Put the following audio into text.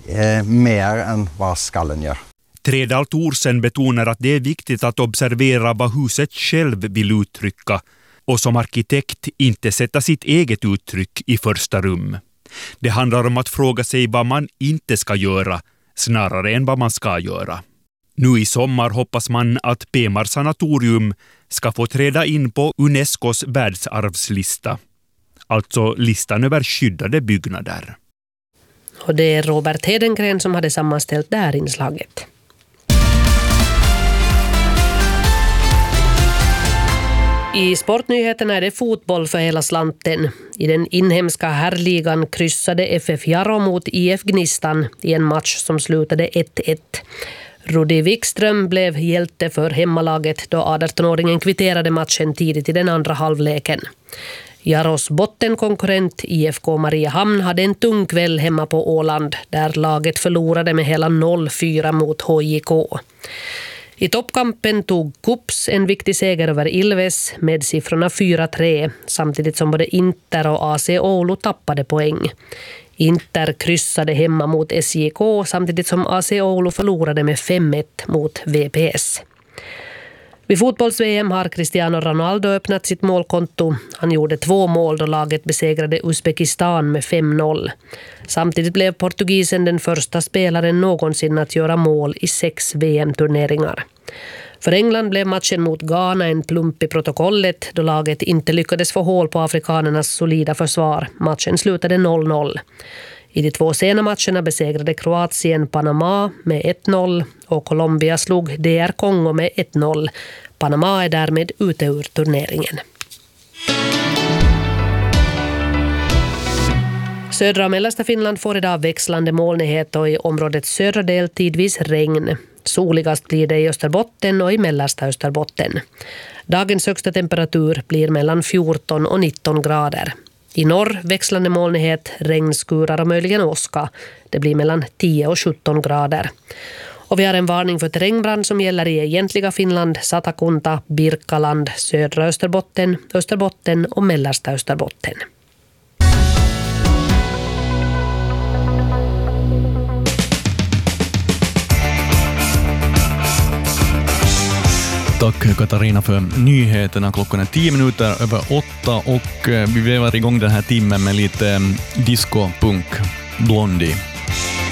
mer än vad skallen gör. Tredal Thorsen betonar att det är viktigt att observera vad huset själv vill uttrycka och som arkitekt inte sätta sitt eget uttryck i första rum. Det handlar om att fråga sig vad man inte ska göra snarare än vad man ska göra. Nu i sommar hoppas man att Pemar sanatorium ska få träda in på Unescos världsarvslista. Alltså listan över skyddade byggnader. Och det är Robert Hedengren som hade sammanställt det här inslaget. I sportnyheterna är det fotboll för hela slanten. I den inhemska herrligan kryssade FF Jaro mot IF Gnistan i en match som slutade 1-1. Rudi Wikström blev hjälte för hemmalaget då 18-åringen kvitterade matchen tidigt i den andra halvleken. Jaros bottenkonkurrent IFK Mariehamn hade en tung kväll hemma på Åland där laget förlorade med hela 0-4 mot HJK. I toppkampen tog Kups en viktig seger över Ilves med siffrorna 4-3 samtidigt som både Inter och AC Oulu tappade poäng. Inter kryssade hemma mot SJK samtidigt som AC Oulu förlorade med 5-1 mot VPS. Vid fotbolls-VM har Cristiano Ronaldo öppnat sitt målkonto. Han gjorde 2 mål då laget besegrade Uzbekistan med 5-0. Samtidigt blev portugisen den första spelaren någonsin att göra mål i 6 VM-turneringar. För England blev matchen mot Ghana en plump i protokollet då laget inte lyckades få hål på afrikanernas solida försvar. Matchen slutade 0-0. I de 2 sena matcherna besegrade Kroatien Panama med 1-0 och Colombia slog DR Kongo med 1-0. Panama är därmed ute ur turneringen. Södra och mellersta Finland får idag växlande molnighet och i områdets södra del tidvis regn. Soligast blir det i Österbotten och i mellersta Österbotten. Dagens högsta temperatur blir mellan 14 och 19 grader. I norr växlande molnighet, regnskurar och möjligen åska. Det blir mellan 10 och 17 grader. Och vi har en varning för terrängbrand som gäller i egentliga Finland, Satakunta, Birkaland, södra Österbotten, Österbotten och mellersta Österbotten. Tack Katarina för nyheterna. Klockan är 10 minuter över 8 och vi vevar igång den här timmen med lite disco-punk Blondie.